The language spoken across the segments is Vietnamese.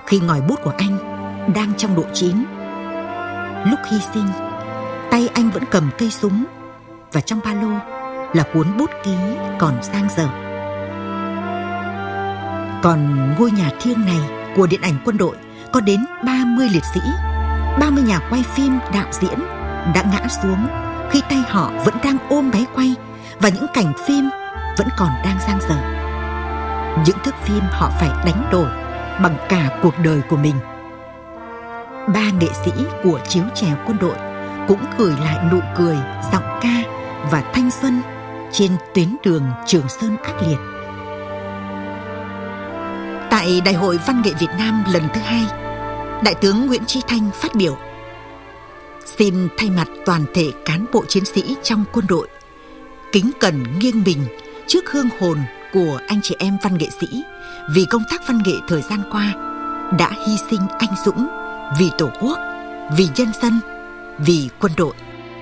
khi ngòi bút của anh đang trong độ chín. Lúc hy sinh, tay anh vẫn cầm cây súng và trong ba lô là cuốn bút ký còn dang dở. Còn ngôi nhà thiêng này của điện ảnh quân đội có đến 30 liệt sĩ, 30 nhà quay phim, đạo diễn đã ngã xuống khi tay họ vẫn đang ôm máy quay và những cảnh phim vẫn còn đang dang dở. Những thước phim họ phải đánh đổi bằng cả cuộc đời của mình. 3 nghệ sĩ của chiếu chèo quân đội cũng gửi lại nụ cười, giọng ca và thanh xuân trên tuyến đường Trường Sơn ác liệt. Tại Đại hội Văn nghệ Việt Nam lần thứ 2, Đại tướng Nguyễn Chí Thanh phát biểu: xin thay mặt toàn thể cán bộ chiến sĩ trong quân đội kính cẩn nghiêng mình trước hương hồn của anh chị em văn nghệ sĩ vì công tác văn nghệ thời gian qua đã hy sinh anh dũng vì Tổ quốc, vì nhân dân, vì quân đội.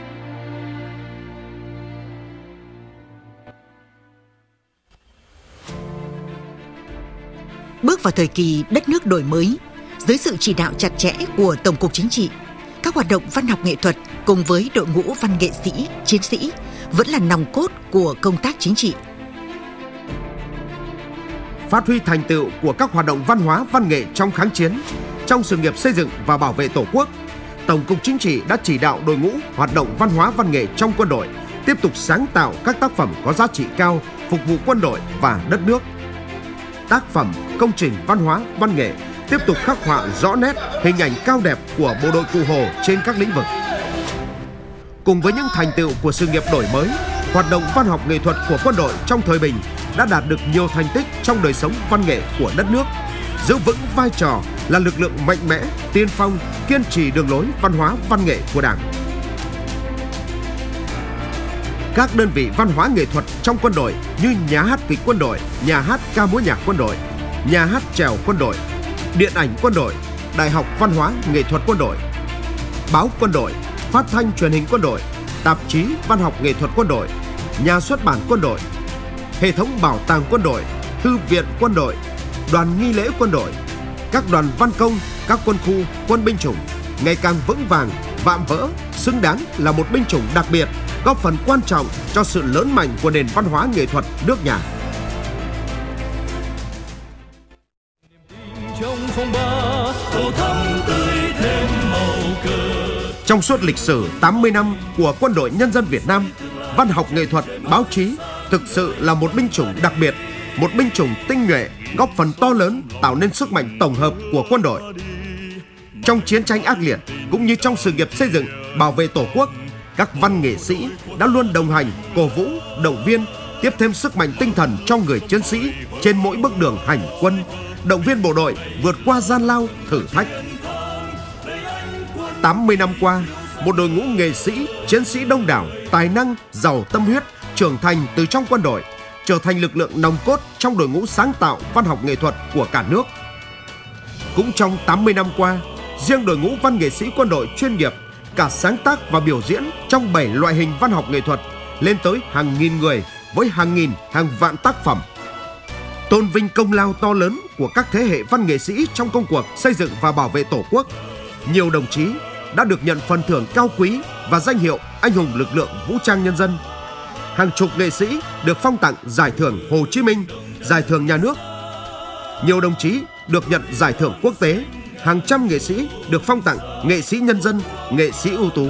Bước vào thời kỳ đất nước đổi mới, dưới sự chỉ đạo chặt chẽ của Tổng cục Chính trị, các hoạt động văn học nghệ thuật cùng với đội ngũ văn nghệ sĩ, chiến sĩ vẫn là nòng cốt của công tác chính trị. Phát huy thành tựu của các hoạt động văn hóa văn nghệ trong kháng chiến, trong sự nghiệp xây dựng và bảo vệ Tổ quốc, Tổng cục Chính trị đã chỉ đạo đội ngũ hoạt động văn hóa văn nghệ trong quân đội tiếp tục sáng tạo các tác phẩm có giá trị cao phục vụ quân đội và đất nước. Tác phẩm, công trình văn hóa văn nghệ tiếp tục khắc họa rõ nét hình ảnh cao đẹp của bộ đội Cụ Hồ trên các lĩnh vực. Cùng với những thành tựu của sự nghiệp đổi mới, hoạt động văn học nghệ thuật của quân đội trong thời bình đã đạt được nhiều thành tích trong đời sống văn nghệ của đất nước, giữ vững vai trò là lực lượng mạnh mẽ, tiên phong, kiên trì đường lối văn hóa văn nghệ của Đảng. Các đơn vị văn hóa nghệ thuật trong quân đội như nhà hát kịch quân đội, nhà hát ca múa nhạc quân đội, nhà hát chèo quân đội, điện ảnh quân đội, Đại học Văn hóa Nghệ thuật quân đội, báo quân đội, phát thanh truyền hình quân đội, tạp chí văn học nghệ thuật quân đội, nhà xuất bản quân đội, hệ thống bảo tàng quân đội, thư viện quân đội, đoàn nghi lễ quân đội, các đoàn văn công, các quân khu, quân binh chủng ngày càng vững vàng, vạm vỡ, xứng đáng là một binh chủng đặc biệt, góp phần quan trọng cho sự lớn mạnh của nền văn hóa nghệ thuật nước nhà. Trong suốt lịch sử 80 năm của Quân đội Nhân dân Việt Nam, văn học nghệ thuật, báo chí thực sự là một binh chủng đặc biệt, một binh chủng tinh nhuệ, góp phần to lớn tạo nên sức mạnh tổng hợp của quân đội. Trong chiến tranh ác liệt cũng như trong sự nghiệp xây dựng, bảo vệ Tổ quốc, các văn nghệ sĩ đã luôn đồng hành, cổ vũ, động viên, tiếp thêm sức mạnh tinh thần cho người chiến sĩ trên mỗi bước đường hành quân, động viên bộ đội vượt qua gian lao, thử thách. 80 năm qua, một đội ngũ nghệ sĩ, chiến sĩ đông đảo, tài năng, giàu tâm huyết, trưởng thành từ trong quân đội, trở thành lực lượng nòng cốt trong đội ngũ sáng tạo văn học nghệ thuật của cả nước. Cũng trong 80 năm qua, riêng đội ngũ văn nghệ sĩ quân đội chuyên nghiệp, cả sáng tác và biểu diễn trong 7 loại hình văn học nghệ thuật lên tới hàng nghìn người với hàng nghìn, hàng vạn tác phẩm. Tôn vinh công lao to lớn của các thế hệ văn nghệ sĩ trong công cuộc xây dựng và bảo vệ Tổ quốc, nhiều đồng chí đã được nhận phần thưởng cao quý và danh hiệu Anh hùng lực lượng vũ trang nhân dân. Hàng chục nghệ sĩ được phong tặng giải thưởng Hồ Chí Minh, giải thưởng nhà nước. Nhiều đồng chí được nhận giải thưởng quốc tế, hàng trăm nghệ sĩ được phong tặng nghệ sĩ nhân dân, nghệ sĩ ưu tú.